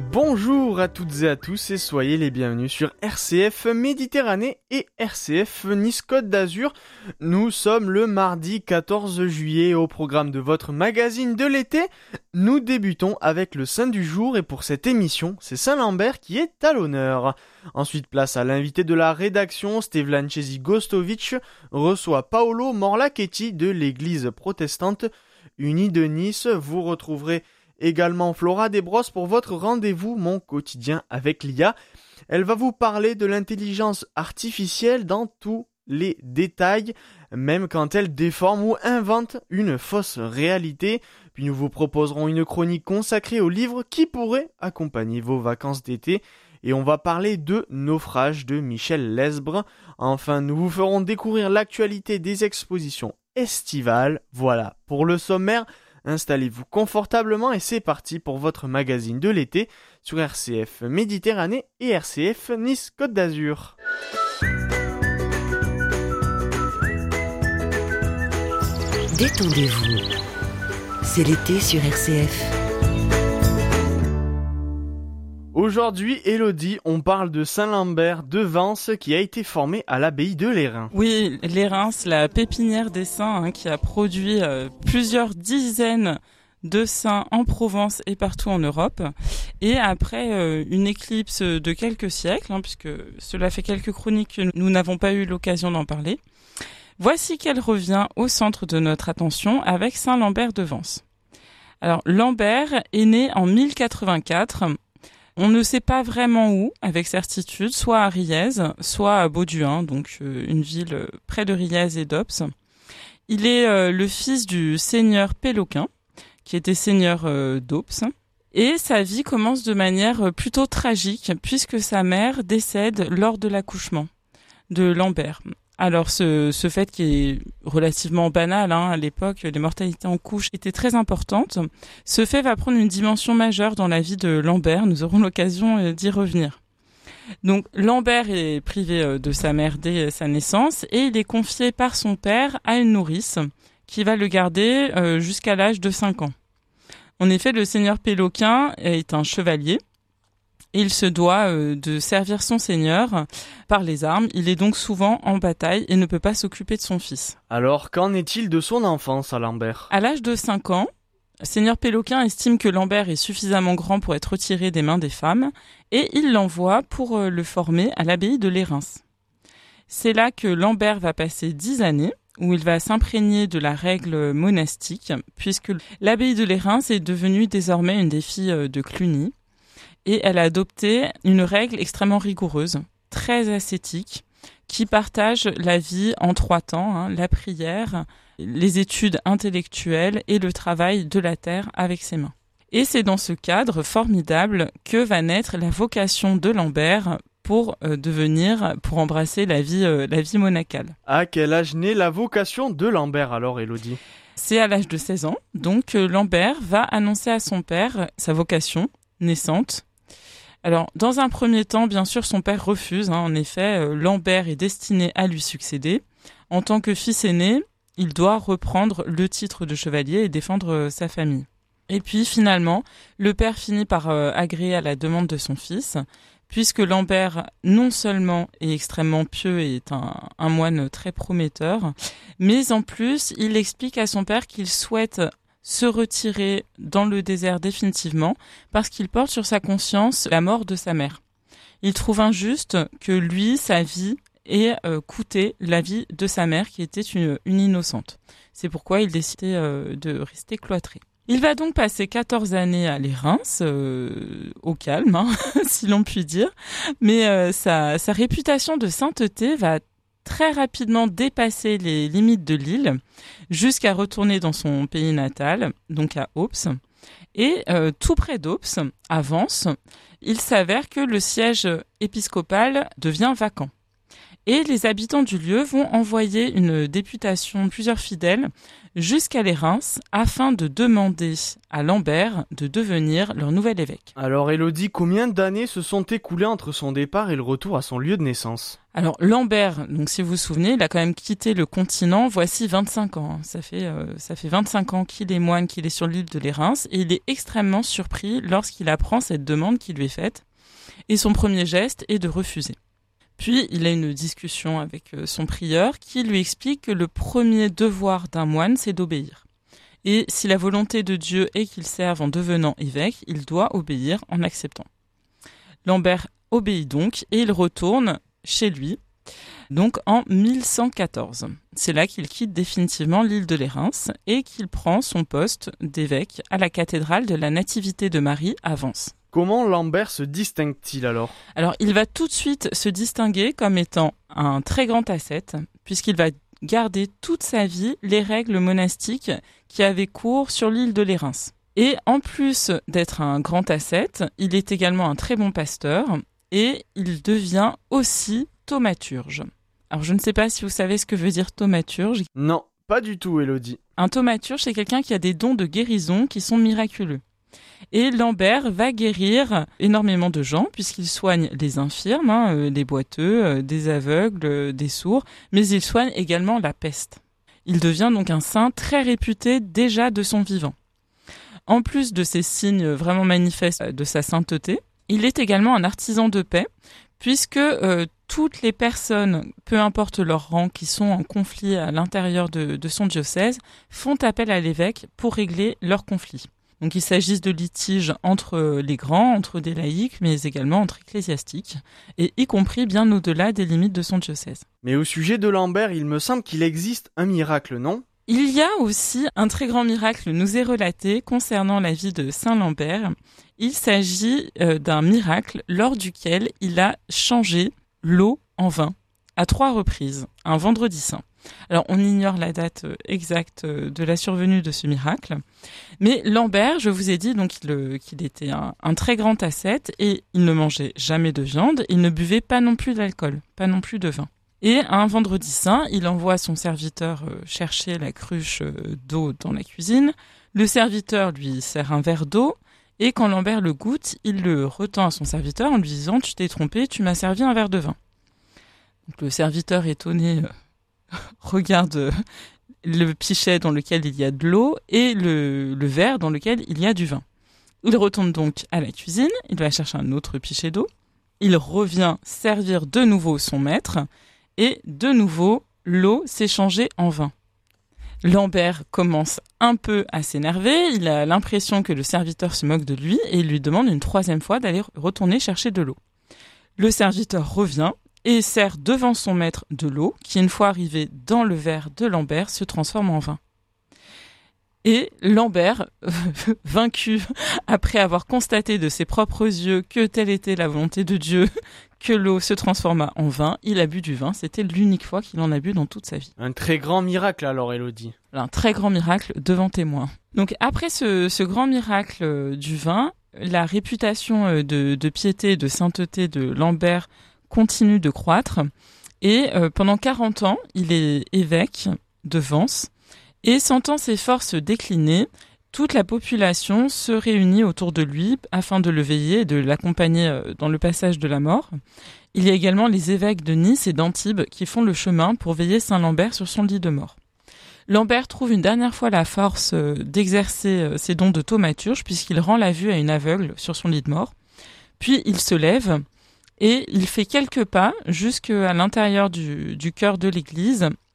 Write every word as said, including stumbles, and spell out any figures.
Bonjour à toutes et à tous et soyez les bienvenus sur R C F Méditerranée et R C F Nice Côte d'Azur. Nous sommes le mardi quatorze juillet au programme de votre magazine de l'été. Nous débutons avec le saint du jour et pour cette émission, c'est Saint-Lambert qui est à l'honneur. Ensuite, place à l'invité de la rédaction, Stevlan Chesi-Gostovic reçoit Paolo Morlachetti de l'église protestante unie de Nice. Vous retrouverez également Flora Desbrosses pour votre rendez-vous Mon quotidien avec l'I A. Elle va vous parler de l'intelligence artificielle dans tous les détails, même quand elle déforme ou invente une fausse réalité. Puis nous vous proposerons une chronique consacrée aux livres qui pourraient accompagner vos vacances d'été. Et on va parler de Naufrage de Michel Lesbre. Enfin, nous vous ferons découvrir l'actualité des expositions estivales. Voilà, pour le sommaire, installez-vous confortablement et c'est parti pour votre magazine de l'été sur R C F Méditerranée et R C F Nice Côte d'Azur. Détendez-vous, c'est l'été sur R C F. Aujourd'hui, Elodie, on parle de Saint-Lambert de Vence qui a été formé à l'abbaye de Lérins. Oui, Lérins, la pépinière des saints hein, qui a produit euh, plusieurs dizaines de saints en Provence et partout en Europe. Et après euh, une éclipse de quelques siècles, hein, puisque cela fait quelques chroniques que nous n'avons pas eu l'occasion d'en parler, voici qu'elle revient au centre de notre attention avec Saint-Lambert de Vence. Alors, Lambert est né en mille quatre-vingt-quatre. On ne sait pas vraiment où, avec certitude, soit à Riez, soit à Bauduin, donc euh, une ville près de Riez et d'Ops. Il est euh, le fils du seigneur Péloquin, qui était seigneur euh, d'Ops. Et sa vie commence de manière plutôt tragique, puisque sa mère décède lors de l'accouchement de Lambert. Alors ce, ce fait qui est relativement banal, hein, à l'époque, les mortalités en couche étaient très importantes. Ce fait va prendre une dimension majeure dans la vie de Lambert. Nous aurons l'occasion d'y revenir. Donc Lambert est privé de sa mère dès sa naissance et il est confié par son père à une nourrice qui va le garder euh, jusqu'à l'âge de cinq ans. En effet, le seigneur Péloquin est un chevalier. Et il se doit euh, de servir son seigneur par les armes. Il est donc souvent en bataille et ne peut pas s'occuper de son fils. Alors, qu'en est-il de son enfance à Lambert ? À l'âge de cinq ans, seigneur Péloquin estime que Lambert est suffisamment grand pour être retiré des mains des femmes et il l'envoie pour euh, le former à l'abbaye de Lérins. C'est là que Lambert va passer dix années où il va s'imprégner de la règle monastique puisque l'abbaye de Lérins est devenue désormais une des filles de Cluny. Et elle a adopté une règle extrêmement rigoureuse, très ascétique, qui partage la vie en trois temps, hein, la prière, les études intellectuelles et le travail de la terre avec ses mains. Et c'est dans ce cadre formidable que va naître la vocation de Lambert pour euh, devenir, pour embrasser la vie, euh, la vie monacale. À quel âge naît la vocation de Lambert alors, Elodie ? C'est à l'âge de seize ans, donc euh, Lambert va annoncer à son père sa vocation naissante. Alors, dans un premier temps, bien sûr, son père refuse. Hein, en effet, euh, Lambert est destiné à lui succéder. En tant que fils aîné, il doit reprendre le titre de chevalier et défendre euh, sa famille. Et puis, finalement, le père finit par euh, agréer à la demande de son fils, puisque Lambert, non seulement est extrêmement pieux et est un, un moine très prometteur, mais en plus, il explique à son père qu'il souhaite se retirer dans le désert définitivement parce qu'il porte sur sa conscience la mort de sa mère. Il trouve injuste que lui, sa vie, ait euh, coûté la vie de sa mère qui était une, une innocente. C'est pourquoi il décide euh, de rester cloîtré. Il va donc passer quatorze années à Lérins, euh, au calme, hein, si l'on peut dire, mais euh, sa, sa réputation de sainteté va très rapidement dépasser les limites de l'île jusqu'à retourner dans son pays natal, donc à Ops. Et euh, tout près d'Ops, à Vence, il s'avère que le siège épiscopal devient vacant. Et les habitants du lieu vont envoyer une députation, plusieurs fidèles, jusqu'à les Reims afin de demander à Lambert de devenir leur nouvel évêque. Alors Élodie, combien d'années se sont écoulées entre son départ et le retour à son lieu de naissance ? Alors Lambert, donc si vous vous souvenez, il a quand même quitté le continent voici vingt-cinq ans. Ça fait, euh, ça fait vingt-cinq ans qu'il est moine, qu'il est sur l'île de les Reims, et il est extrêmement surpris lorsqu'il apprend cette demande qui lui est faite. Et son premier geste est de refuser. Puis, il a une discussion avec son prieur qui lui explique que le premier devoir d'un moine, c'est d'obéir. Et si la volonté de Dieu est qu'il serve en devenant évêque, il doit obéir en acceptant. Lambert obéit donc et il retourne chez lui, donc en mille cent quatorze. C'est là qu'il quitte définitivement l'île de les Reims et qu'il prend son poste d'évêque à la cathédrale de la Nativité de Marie à Vence. Comment Lambert se distingue-t-il alors ? Alors, il va tout de suite se distinguer comme étant un très grand ascète, puisqu'il va garder toute sa vie les règles monastiques qui avaient cours sur l'île de les Reims. Et en plus d'être un grand ascète, il est également un très bon pasteur et il devient aussi thaumaturge. Alors, je ne sais pas si vous savez ce que veut dire thaumaturge. Non, pas du tout, Élodie. Un thaumaturge, c'est quelqu'un qui a des dons de guérison qui sont miraculeux. Et Lambert va guérir énormément de gens puisqu'il soigne les infirmes, hein, les boiteux, euh, des aveugles, euh, des sourds, mais il soigne également la peste. Il devient donc un saint très réputé déjà de son vivant. En plus de ces signes vraiment manifestes de sa sainteté, il est également un artisan de paix puisque euh, toutes les personnes, peu importe leur rang, qui sont en conflit à l'intérieur de, de son diocèse, font appel à l'évêque pour régler leurs conflits. Donc il s'agisse de litiges entre les grands, entre des laïcs, mais également entre ecclésiastiques, et y compris bien au-delà des limites de son diocèse. Mais au sujet de Lambert, il me semble qu'il existe un miracle, non ? Il y a aussi un très grand miracle nous est relaté concernant la vie de Saint Lambert. Il s'agit euh, d'un miracle lors duquel il a changé l'eau en vin à trois reprises, un vendredi saint. Alors, on ignore la date exacte de la survenue de ce miracle. Mais Lambert, je vous ai dit donc qu'il, qu'il était un, un très grand ascète et il ne mangeait jamais de viande. Il ne buvait pas non plus d'alcool, pas non plus de vin. Et un vendredi saint, il envoie son serviteur chercher la cruche d'eau dans la cuisine. Le serviteur lui sert un verre d'eau. Et quand Lambert le goûte, il le retend à son serviteur en lui disant « Tu t'es trompé, tu m'as servi un verre de vin ». Donc le serviteur étonné regarde le pichet dans lequel il y a de l'eau et le, le verre dans lequel il y a du vin. Il retourne donc à la cuisine, il va chercher un autre pichet d'eau, il revient servir de nouveau son maître et de nouveau l'eau s'est changée en vin. Lambert commence un peu à s'énerver, il a l'impression que le serviteur se moque de lui et il lui demande une troisième fois d'aller retourner chercher de l'eau. Le serviteur revient et sert devant son maître de l'eau, qui une fois arrivée dans le verre de Lambert, se transforme en vin. Et Lambert, vaincu, après avoir constaté de ses propres yeux que telle était la volonté de Dieu, que l'eau se transforma en vin, il a bu du vin. C'était l'unique fois qu'il en a bu dans toute sa vie. Un très grand miracle alors, Élodie. Un très grand miracle devant témoin. Donc après ce, ce grand miracle du vin, la réputation de, de piété et de sainteté de Lambert continue de croître et euh, pendant quarante ans, il est évêque de Vence et sentant ses forces décliner, toute la population se réunit autour de lui afin de le veiller et de l'accompagner dans le passage de la mort. Il y a également les évêques de Nice et d'Antibes qui font le chemin pour veiller Saint Lambert sur son lit de mort. Lambert trouve une dernière fois la force d'exercer ses dons de thaumaturge puisqu'il rend la vue à une aveugle sur son lit de mort. Puis il se lève et il fait quelques pas jusqu'à l'intérieur du, du chœur de l'église